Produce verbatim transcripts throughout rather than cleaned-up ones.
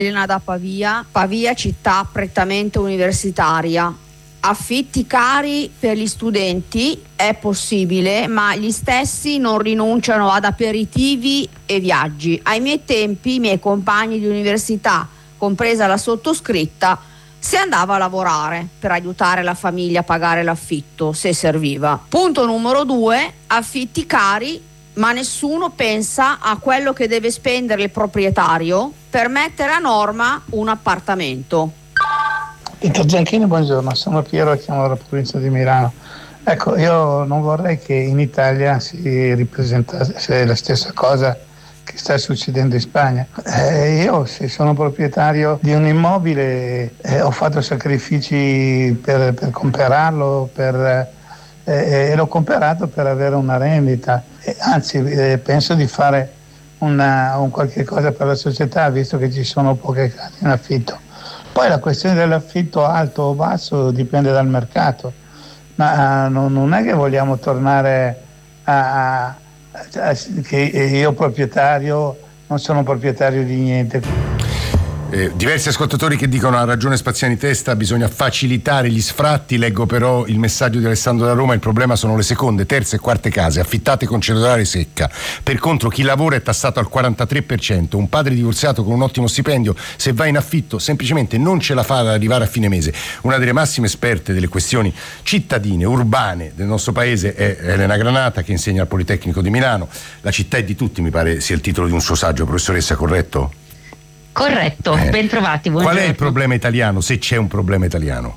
Elena da Pavia, Pavia città prettamente universitaria. Affitti cari per gli studenti è possibile, ma gli stessi non rinunciano ad aperitivi e viaggi. Ai miei tempi, i miei compagni di università, compresa la sottoscritta, si andava a lavorare per aiutare la famiglia a pagare l'affitto se serviva. Punto numero due, affitti cari, ma nessuno pensa a quello che deve spendere il proprietario per mettere a norma un appartamento. Peter Gianchini, buongiorno, sono Piero e chiamo dalla provincia di Milano. Ecco, io non vorrei che in Italia si ripresentasse la stessa cosa che sta succedendo in Spagna. Eh, io se sono proprietario di un immobile eh, ho fatto sacrifici per, per comprarlo per, eh, e l'ho comprato per avere una rendita. Eh, anzi, eh, penso di fare una, un qualche cosa per la società, visto che ci sono poche case in affitto. Poi la questione dell'affitto alto o basso dipende dal mercato, ma uh, non, non è che vogliamo tornare a, a, a che io proprietario non sono proprietario di niente. Eh, diversi ascoltatori che dicono ha ragione Spaziani Testa, bisogna facilitare gli sfratti. Leggo però il messaggio di Alessandro da Roma: il problema sono le seconde, terze e quarte case affittate con cedolare secca. Per contro chi lavora è tassato al quarantatré per cento. Un padre divorziato con un ottimo stipendio, se va in affitto semplicemente non ce la fa ad arrivare a fine mese. Una delle massime esperte delle questioni cittadine, urbane del nostro paese è Elena Granata, che insegna al Politecnico di Milano. La città è di tutti, mi pare sia il titolo di un suo saggio. Professoressa, corretto? Corretto, eh, ben trovati. Buongiorno. Qual è il problema italiano, se c'è un problema italiano?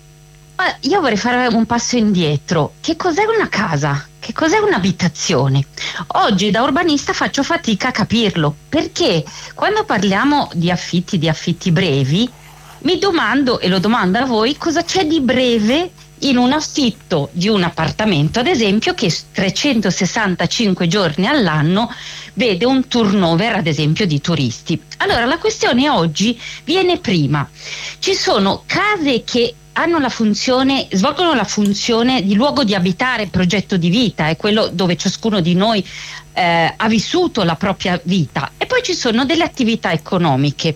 Io vorrei fare un passo indietro. Che cos'è una casa? Che cos'è un'abitazione? Oggi da urbanista faccio fatica a capirlo, perché quando parliamo di affitti, di affitti brevi, mi domando, e lo domando a voi, cosa c'è di breve in un affitto di un appartamento, ad esempio, che trecentosessantacinque giorni all'anno vede un turnover, ad esempio, di turisti. Allora la questione oggi viene prima. Ci sono case che hanno la funzione, svolgono la funzione di luogo di abitare, progetto di vita, è quello dove ciascuno di noi eh, ha vissuto la propria vita, e poi ci sono delle attività economiche.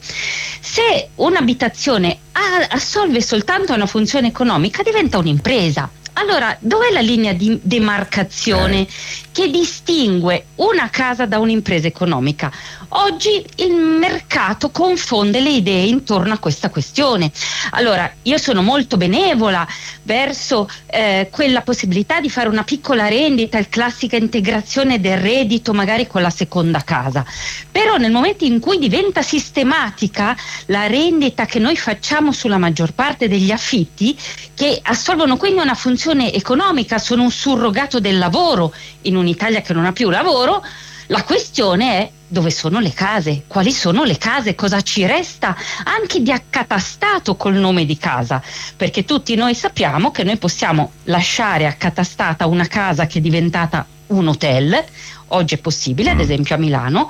Se un'abitazione ha, assolve soltanto una funzione economica, diventa un'impresa. Allora, dov'è la linea di demarcazione che distingue una casa da un'impresa economica? Oggi il mercato confonde le idee intorno a questa questione. Allora, io sono molto benevola verso eh, quella possibilità di fare una piccola rendita, il classica integrazione del reddito magari con la seconda casa. Però nel momento in cui diventa sistematica la rendita che noi facciamo sulla maggior parte degli affitti, che assolvono quindi una funzione economica, sono un surrogato del lavoro in un'Italia che non ha più lavoro, la questione è: dove sono le case? Quali sono le case? Cosa ci resta anche di accatastato col nome di casa? Perché tutti noi sappiamo che noi possiamo lasciare accatastata una casa che è diventata un hotel. Oggi è possibile, ad esempio a Milano,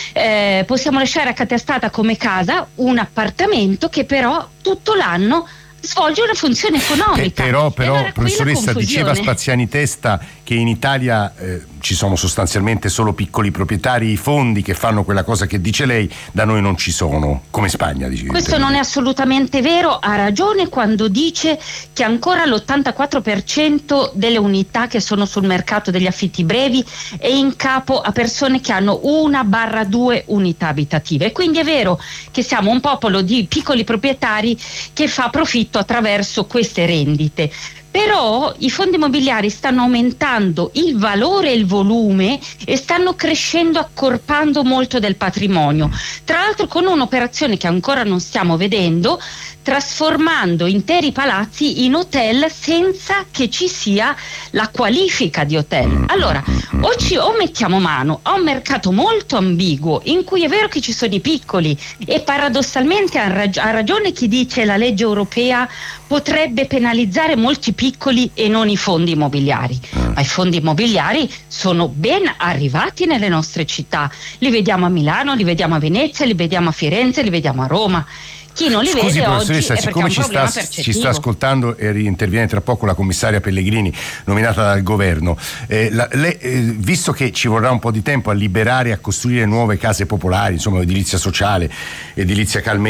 eh, possiamo lasciare accatastata come casa un appartamento che però tutto l'anno svolge una funzione economica. Eh, però, però allora, professoressa, diceva Spaziani Testa che in Italia eh, ci sono sostanzialmente solo piccoli proprietari, i fondi che fanno quella cosa che dice lei, da noi non ci sono, come Spagna. Dice, questo non è assolutamente vero, ha ragione quando dice che ancora l'ottantaquattro per cento delle unità che sono sul mercato degli affitti brevi è in capo a persone che hanno una barra due unità abitative, quindi è vero che siamo un popolo di piccoli proprietari che fa profitto attraverso queste rendite. Però i fondi immobiliari stanno aumentando il valore e il volume e stanno crescendo, accorpando molto del patrimonio, tra l'altro con un'operazione che ancora non stiamo vedendo, trasformando interi palazzi in hotel senza che ci sia la qualifica di hotel. Allora, o, ci, o mettiamo mano a un mercato molto ambiguo in cui è vero che ci sono i piccoli, e paradossalmente ha, rag- ha ragione chi dice la legge europea potrebbe penalizzare molti piccoli e non i fondi immobiliari, ma i fondi immobiliari sono ben arrivati nelle nostre città, li vediamo a Milano, li vediamo a Venezia, li vediamo a Firenze, li vediamo a Roma. Chi non li Scusi, vede oggi professoressa, è perché siccome ha un ci sta, problema ci percettivo. sta ascoltando e interviene tra poco la commissaria Pellegrini nominata dal governo, eh, la, le, eh, visto che ci vorrà un po' di tempo a liberare e a costruire nuove case popolari, insomma edilizia sociale, edilizia calmera,